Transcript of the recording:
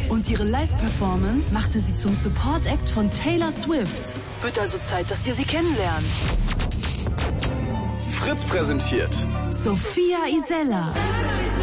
Und ihre Live-Performance machte sie zum Support-Act von Taylor Swift. Wird also Zeit, dass ihr sie kennenlernt. Fritz präsentiert Sophia Isella.